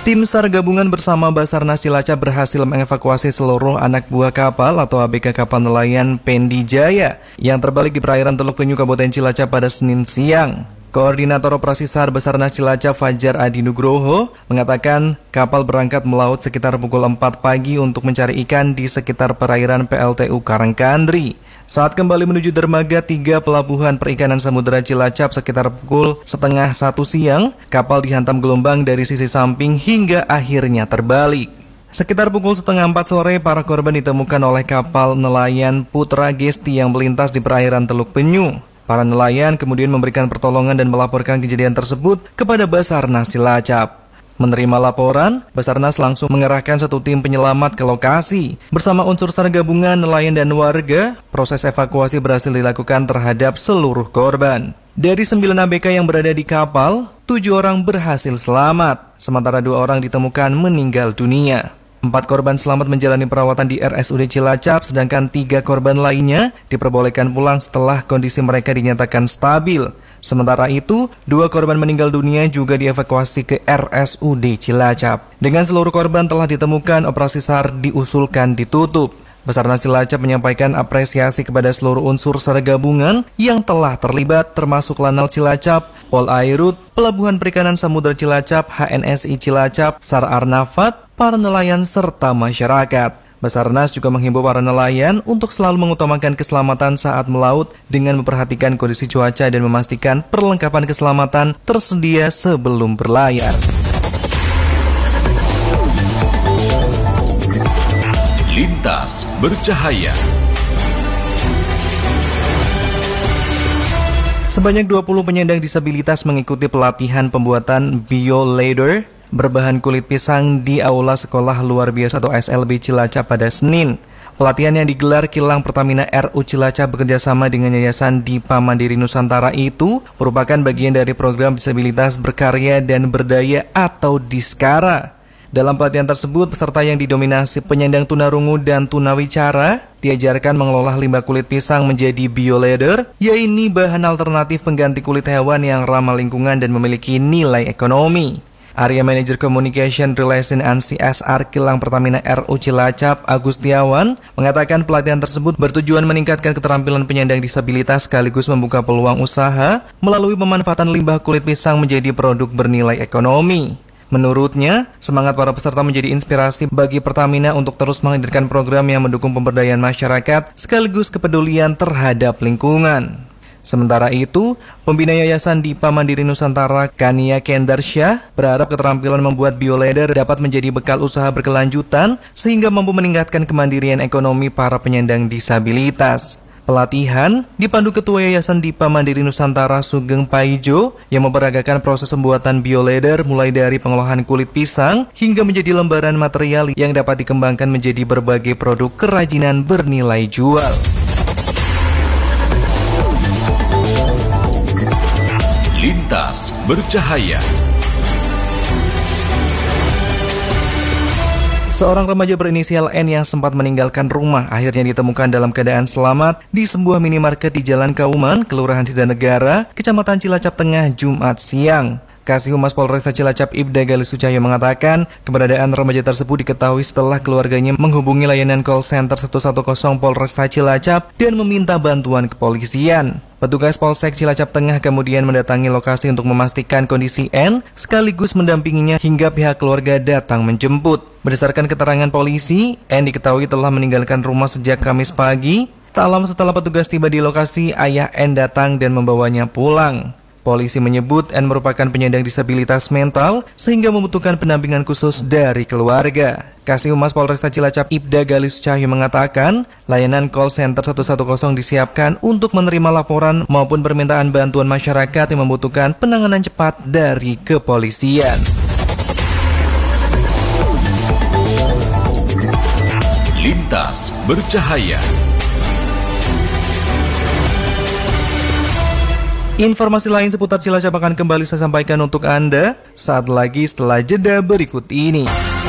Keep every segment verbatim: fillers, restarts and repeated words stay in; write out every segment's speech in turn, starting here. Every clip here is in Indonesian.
Tim SAR gabungan bersama Basarnas Cilacap berhasil mengevakuasi seluruh anak buah kapal atau A B K kapal nelayan Pendi Jaya yang terbalik di perairan Teluk Penyu, Kabupaten Cilacap pada Senin siang. Koordinator Operasi SAR Basarnas Cilacap Fajar Adi Nugroho mengatakan kapal berangkat melaut sekitar pukul empat pagi untuk mencari ikan di sekitar perairan P L T U Karangkandri. Saat kembali menuju dermaga tiga pelabuhan perikanan Samudera Cilacap sekitar pukul setengah satu siang, kapal dihantam gelombang dari sisi samping hingga akhirnya terbalik. Sekitar pukul setengah empat sore, para korban ditemukan oleh kapal nelayan Putra Gesti yang melintas di perairan Teluk Penyu. Para nelayan kemudian memberikan pertolongan dan melaporkan kejadian tersebut kepada Basarnas Cilacap. Menerima laporan, Basarnas langsung mengerahkan satu tim penyelamat ke lokasi. Bersama unsur SAR gabungan, nelayan dan warga, proses evakuasi berhasil dilakukan terhadap seluruh korban. Dari sembilan A B K yang berada di kapal, tujuh orang berhasil selamat, sementara dua orang ditemukan meninggal dunia. Empat korban selamat menjalani perawatan di R S U D Cilacap, sedangkan tiga korban lainnya diperbolehkan pulang setelah kondisi mereka dinyatakan stabil. Sementara itu, dua korban meninggal dunia juga dievakuasi ke R S U D Cilacap. Dengan seluruh korban telah ditemukan, operasi SAR diusulkan ditutup. Basarnas Cilacap menyampaikan apresiasi kepada seluruh unsur SAR gabungan yang telah terlibat, termasuk Lanal Cilacap, Pol Airut, Pelabuhan Perikanan Samudera Cilacap, H N S I Cilacap, SAR Arnafat, para nelayan serta masyarakat. Basarnas juga menghimbau para nelayan untuk selalu mengutamakan keselamatan saat melaut dengan memperhatikan kondisi cuaca dan memastikan perlengkapan keselamatan tersedia sebelum berlayar. Lintas Bercahaya. Sebanyak dua puluh penyandang disabilitas mengikuti pelatihan pembuatan BioLader berbahan kulit pisang di Aula Sekolah Luar Biasa atau S L B Cilacap pada Senin. Pelatihan yang digelar Kilang Pertamina R U Cilacap bekerjasama dengan Yayasan Dipa Mandiri Nusantara itu merupakan bagian dari program disabilitas berkarya dan berdaya atau Diskara. Dalam pelatihan tersebut, peserta yang didominasi penyandang tunarungu dan tunawicara diajarkan mengelola limbah kulit pisang menjadi BioLader, yaitu bahan alternatif pengganti kulit hewan yang ramah lingkungan dan memiliki nilai ekonomi. Area Manager Communication Relation and C S R Kilang Pertamina R U Cilacap, Agustiawan, mengatakan pelatihan tersebut bertujuan meningkatkan keterampilan penyandang disabilitas sekaligus membuka peluang usaha melalui pemanfaatan limbah kulit pisang menjadi produk bernilai ekonomi. Menurutnya, semangat para peserta menjadi inspirasi bagi Pertamina untuk terus menghadirkan program yang mendukung pemberdayaan masyarakat sekaligus kepedulian terhadap lingkungan. Sementara itu, pembina Yayasan Dipa Mandiri Nusantara, Kania Kendarsyah, berharap keterampilan membuat BioLader dapat menjadi bekal usaha berkelanjutan sehingga mampu meningkatkan kemandirian ekonomi para penyandang disabilitas. Pelatihan dipandu Ketua Yayasan Dipa Mandiri Nusantara Sugeng Paijo yang memperagakan proses pembuatan BioLader mulai dari pengolahan kulit pisang hingga menjadi lembaran material yang dapat dikembangkan menjadi berbagai produk kerajinan bernilai jual. Lintas Bercahaya. Seorang remaja berinisial N yang sempat meninggalkan rumah akhirnya ditemukan dalam keadaan selamat di sebuah minimarket di Jalan Kauman, Kelurahan Sidanegara, Kecamatan Cilacap Tengah, Jumat siang. Kasih Humas Polresta Cilacap Ibda Galis Sucahyo mengatakan keberadaan remaja tersebut diketahui setelah keluarganya menghubungi layanan call center seratus sepuluh Polresta Cilacap dan meminta bantuan kepolisian. Petugas Polsek Cilacap Tengah kemudian mendatangi lokasi untuk memastikan kondisi N sekaligus mendampinginya hingga pihak keluarga datang menjemput. Berdasarkan keterangan polisi, N diketahui telah meninggalkan rumah sejak Kamis pagi. Tak lama setelah petugas tiba di lokasi, ayah N datang dan membawanya pulang. Polisi menyebut N merupakan penyandang disabilitas mental sehingga membutuhkan pendampingan khusus dari keluarga. Kasih Humas Polresta Cilacap Ibda Galis Sucahyo mengatakan, layanan call center seratus sepuluh disiapkan untuk menerima laporan maupun permintaan bantuan masyarakat yang membutuhkan penanganan cepat dari kepolisian. Lintas Bercahaya. Informasi lain seputar Cilacap akan kembali saya sampaikan untuk Anda saat lagi setelah jeda berikut ini.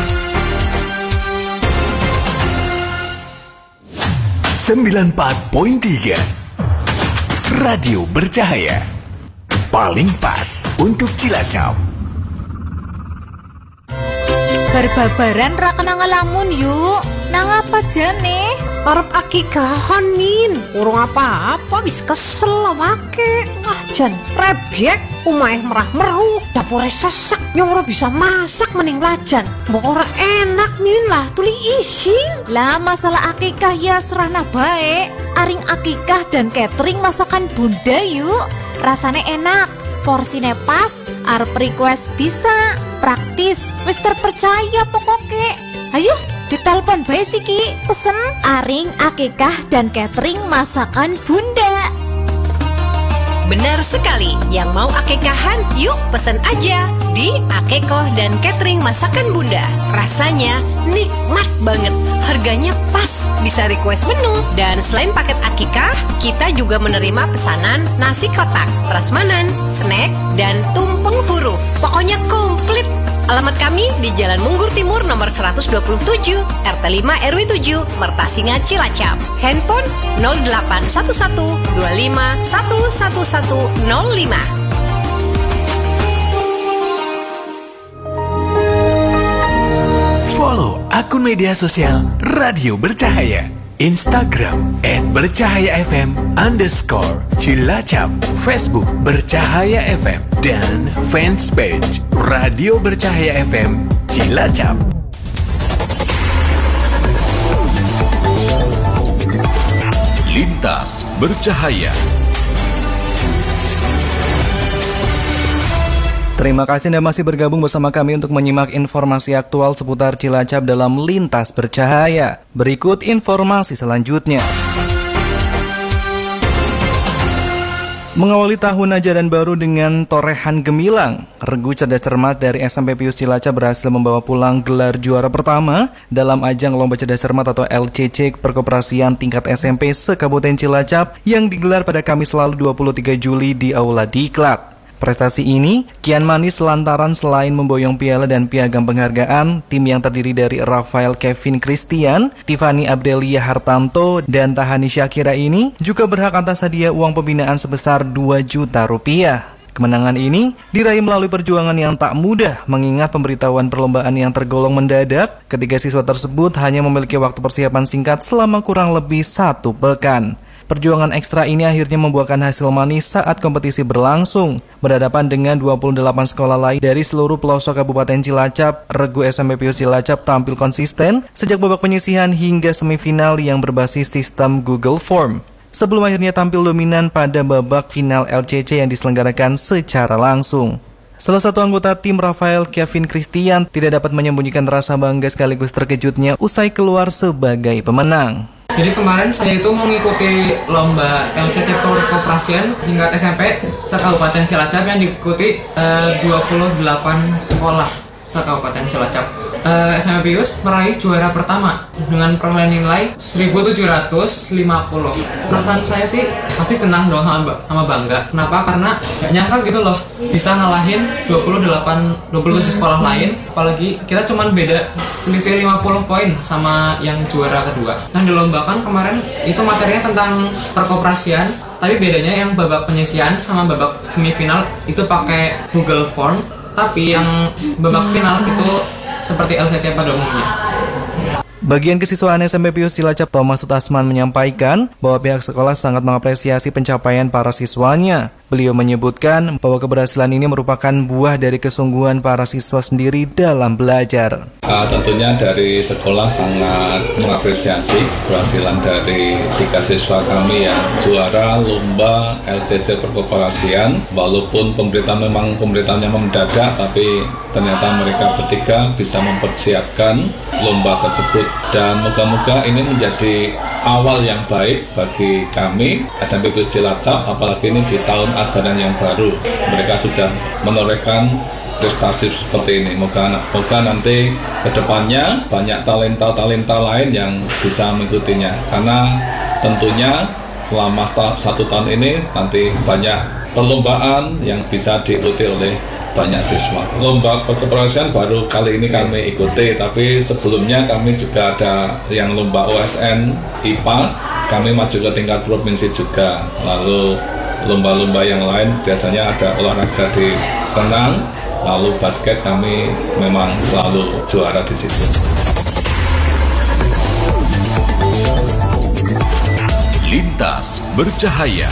sembilan puluh empat koma tiga Radio Bercahaya, paling pas untuk Cilacap. Bar-babaran ra kena ngelamun yuk. Nang apa jane? Arep akikahan Min. Urung apa-apa wis kesel awake. Wah jan rebek omahe merah-meru, dapure sesek, nyong ora bisa masak mending lajan. Mbok ora enak Min lah tuli isin. Lah masalah akikah ya serana bae. Aring akikah dan catering masakan bunda yuk. Rasane enak, porsine pas, arep request bisa, praktis, wis terpercaya pokoknya. Ayo ditelepon bae siki, pesen aring akikah dan catering masakan bunda. Benar sekali, yang mau akikahan yuk pesen aja di Akekoh dan Catering Masakan Bunda. Rasanya nikmat banget, harganya pas, bisa request menu. Dan selain paket akikah, kita juga menerima pesanan nasi kotak, prasmanan, snack, dan tumpeng buruh. Pokoknya komplit. Alamat kami di Jalan Munggur Timur nomor seratus dua puluh tujuh, R T lima R W tujuh, Mertasinga, Cilacap. Handphone nol delapan satu satu dua lima satu satu satu nol lima. Follow akun media sosial Radio Bercahaya. Instagram at bercahayafm underscore Cilacap, Facebook Bercahaya F M, dan fanspage Radio Bercahaya F M Cilacap. Lintas Bercahaya. Terima kasih Anda masih bergabung bersama kami untuk menyimak informasi aktual seputar Cilacap dalam Lintas Bercahaya. Berikut informasi selanjutnya. Mengawali tahun ajaran baru dengan torehan gemilang, regu cerdas cermat dari S M P Pius Cilacap berhasil membawa pulang gelar juara pertama dalam ajang Lomba Cerdas Cermat atau L C C Perkoperasian tingkat S M P se-Kabupaten Cilacap yang digelar pada Kamis lalu dua puluh tiga Juli di Aula Diklat. Prestasi ini kian manis lantaran selain memboyong piala dan piagam penghargaan, tim yang terdiri dari Rafael Kevin Christian, Tiffany Abdelia Hartanto, dan Tahani Syakira ini juga berhak atas hadiah uang pembinaan sebesar dua juta rupiah. Kemenangan ini diraih melalui perjuangan yang tak mudah mengingat pemberitahuan perlombaan yang tergolong mendadak. Ketiga siswa tersebut hanya memiliki waktu persiapan singkat selama kurang lebih satu pekan. Perjuangan ekstra ini akhirnya membuahkan hasil manis saat kompetisi berlangsung. Berhadapan dengan dua puluh delapan sekolah lain dari seluruh pelosok Kabupaten Cilacap, regu S M P Pius Cilacap tampil konsisten sejak babak penyisihan hingga semifinal yang berbasis sistem Google Form, sebelum akhirnya tampil dominan pada babak final L C C yang diselenggarakan secara langsung. Salah satu anggota tim Rafael Kevin Christian tidak dapat menyembunyikan rasa bangga sekaligus terkejutnya usai keluar sebagai pemenang. Jadi kemarin saya itu mengikuti lomba L C C Perkoperasian tingkat S M P se-Kabupaten Cilacap yang diikuti uh, dua puluh delapan sekolah se-Kabupaten Cilacap. Uh, S M P Pius meraih juara pertama dengan perolehan nilai seribu tujuh ratus lima puluh. Perasaan saya sih pasti senang dong sama bangga. Kenapa? Karena gak nyangka gitu loh bisa ngalahin dua puluh delapan, dua puluh tujuh sekolah lain. Apalagi kita cuman beda selisih lima puluh poin sama yang juara kedua. Yang dilombakan kemarin itu materinya tentang perkoperasian, tapi bedanya yang babak penyisihan sama babak semifinal itu pakai Google Form, tapi yang babak final itu seperti L C C pada umumnya. Bagian kesiswaan S M P Pius Cilacap Thomas Sutasman menyampaikan bahwa pihak sekolah sangat mengapresiasi pencapaian para siswanya. Beliau menyebutkan bahwa keberhasilan ini merupakan buah dari kesungguhan para siswa sendiri dalam belajar. Uh, tentunya dari sekolah sangat mengapresiasi keberhasilan dari tiga siswa kami yang juara lomba L C C Perkoperasian. Walaupun pemberitaan memang pemberitaannya mendadak, tapi ternyata mereka bertiga bisa mempersiapkan lomba tersebut. Dan moga-moga ini menjadi awal yang baik bagi kami S M P Pius Cilacap, apalagi ini di tahun ajaran yang baru. Mereka sudah menorehkan prestasi seperti ini. Moga, moga nanti kedepannya banyak talenta-talenta lain yang bisa mengikutinya. Karena tentunya selama satu tahun ini nanti banyak perlombaan yang bisa diikuti oleh banyak siswa. Lomba perkoperasian baru kali ini kami ikuti, tapi sebelumnya kami juga ada yang lomba O S N I P A, kami maju ke tingkat provinsi juga. Lalu lomba-lomba yang lain biasanya ada olahraga di renang, Lalu basket kami memang selalu juara di situ. Lintas Bercahaya.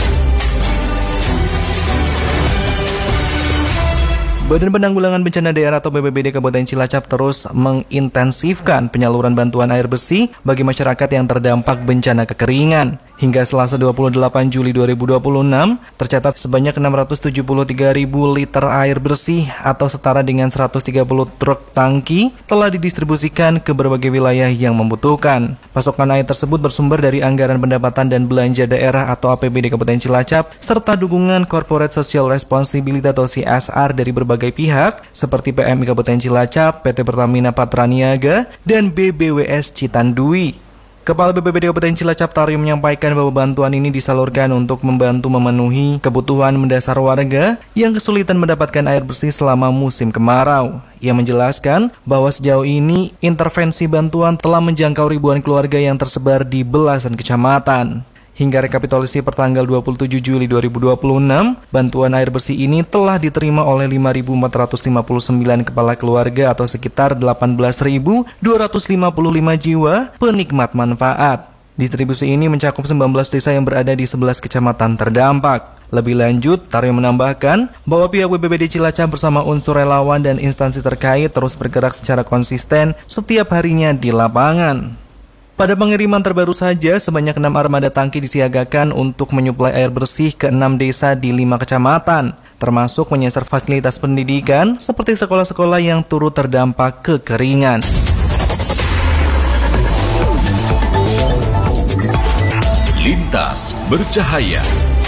Badan Penanggulangan Bencana Daerah atau B P B D Kabupaten Cilacap terus mengintensifkan penyaluran bantuan air bersih bagi masyarakat yang terdampak bencana kekeringan. Hingga Selasa dua puluh delapan Juli dua ribu dua puluh enam, tercatat sebanyak enam ratus tujuh puluh tiga ribu liter air bersih atau setara dengan seratus tiga puluh truk tangki telah didistribusikan ke berbagai wilayah yang membutuhkan. Pasokan air tersebut bersumber dari anggaran pendapatan dan belanja daerah atau A P B D Kabupaten Cilacap serta dukungan Corporate Social Responsibility atau C S R dari berbagai pihak seperti P M I Kabupaten Cilacap, P T Pertamina Patraniaga, dan B B W S Citandui. Kepala B P B D Kabupaten Cilacap Taryo menyampaikan bahwa bantuan ini disalurkan untuk membantu memenuhi kebutuhan mendasar warga yang kesulitan mendapatkan air bersih selama musim kemarau. Ia menjelaskan bahwa sejauh ini intervensi bantuan telah menjangkau ribuan keluarga yang tersebar di belasan kecamatan. Hingga rekapitulasi pertanggal dua puluh tujuh Juli dua ribu dua puluh enam, bantuan air bersih ini telah diterima oleh lima ribu empat ratus lima puluh sembilan kepala keluarga atau sekitar delapan belas ribu dua ratus lima puluh lima jiwa penikmat manfaat. Distribusi ini mencakup sembilan belas desa yang berada di sebelas kecamatan terdampak. Lebih lanjut, Taryo menambahkan bahwa pihak B P B D Cilacap bersama unsur relawan dan instansi terkait terus bergerak secara konsisten setiap harinya di lapangan. Pada pengiriman terbaru saja, sebanyak enam armada tangki disiagakan untuk menyuplai air bersih ke enam desa di lima kecamatan, termasuk menyasar fasilitas pendidikan seperti sekolah-sekolah yang turut terdampak kekeringan. Lintas Bercahaya.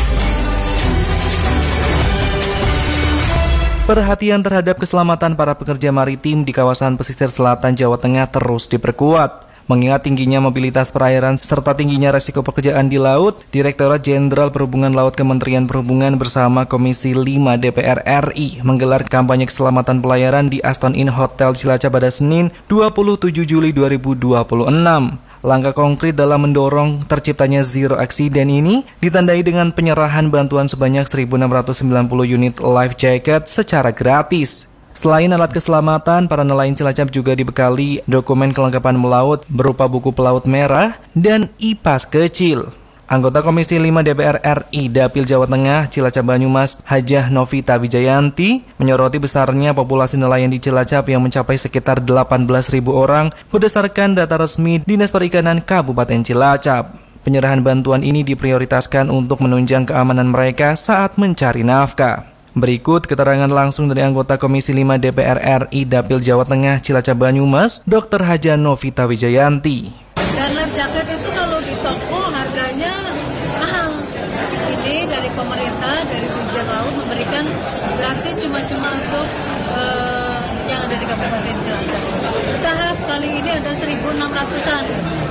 Perhatian terhadap keselamatan para pekerja maritim di kawasan pesisir selatan Jawa Tengah terus diperkuat. Mengingat tingginya mobilitas perairan serta tingginya resiko pekerjaan di laut, Direktorat Jenderal Perhubungan Laut Kementerian Perhubungan bersama Komisi lima D P R R I menggelar kampanye keselamatan pelayaran di Aston Inn Hotel Cilacap pada Senin dua puluh tujuh Juli dua ribu dua puluh enam. Langkah konkret dalam mendorong terciptanya zero accident ini ditandai dengan penyerahan bantuan sebanyak seribu enam ratus sembilan puluh unit life jacket secara gratis. Selain alat keselamatan, para nelayan Cilacap juga dibekali dokumen kelengkapan melaut berupa buku pelaut merah dan I P A S kecil. Anggota Komisi lima D P R R I Dapil Jawa Tengah Cilacap Banyumas Hajah Novita Wijayanti menyoroti besarnya populasi nelayan di Cilacap yang mencapai sekitar delapan belas ribu orang berdasarkan data resmi Dinas Perikanan Kabupaten Cilacap. Penyerahan bantuan ini diprioritaskan untuk menunjang keamanan mereka saat mencari nafkah. Berikut keterangan langsung dari anggota Komisi lima D P R R I Dapil Jawa Tengah Cilacap Banyumas, Dokter Hajah Novita Wijayanti. Dan life jacket itu kalau di toko harganya mahal. Ini dari pemerintah, dari Dirjen Laut memberikan gratis cuma-cuma untuk uh, yang ada di Kabupaten Cilacap. Bertahap kali ini ada seribu enam ratusan.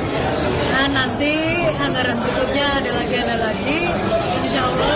Nah nanti anggaran berikutnya ada lagi, ada lagi. Insya Allah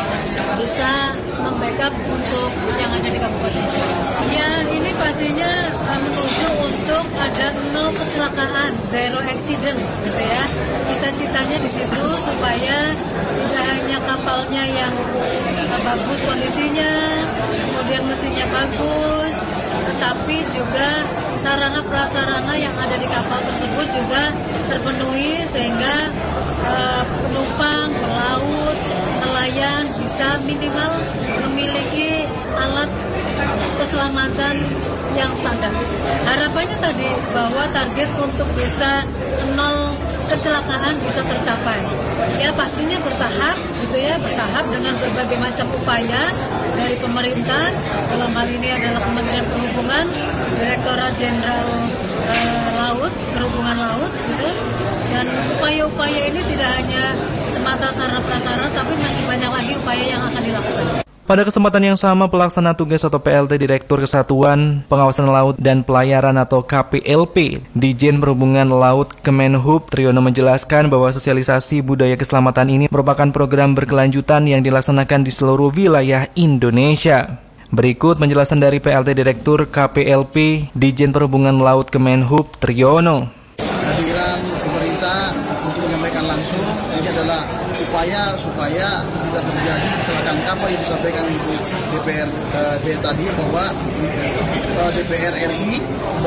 bisa membackup untuk yang ada di Kabupaten Cilacap. Ya ini pastinya uh, menuju untuk ada nol kecelakaan, zero accident, gitu ya. Cita-citanya di situ supaya tidak hanya kapalnya yang uh, bagus kondisinya, kemudian mesinnya bagus, tetapi juga sarana prasarana yang ada di kapal tersebut juga terpenuhi sehingga uh, penumpang, pelaut, nelayan bisa minimal memiliki alat keselamatan yang standar. Harapannya tadi bahwa target untuk bisa nol kecelakaan bisa tercapai. Ya pastinya bertahap, gitu ya, bertahap dengan berbagai macam upaya dari pemerintah. Dalam hal ini adalah Kementerian Perhubungan, Direktorat Jenderal eh, Laut, Perhubungan Laut, gitu. Dan upaya-upaya ini tidak hanya semata sarana prasarana, tapi masih banyak lagi upaya yang akan dilakukan. Pada kesempatan yang sama, pelaksana tugas atau P L T Direktur Kesatuan Pengawasan Laut dan Pelayaran atau K P L P Ditjen Perhubungan Laut Kemenhub Triyono menjelaskan bahwa sosialisasi budaya keselamatan ini merupakan program berkelanjutan yang dilaksanakan di seluruh wilayah Indonesia. Berikut penjelasan dari P L T Direktur K P L P Ditjen Perhubungan Laut Kemenhub Triyono. Kehadiran pemerintah untuk menyampaikan langsung ini adalah upaya supaya tidak terjadi kecelakaan kapal yang disampaikan Ibu D P R D tadi bahwa D P R R I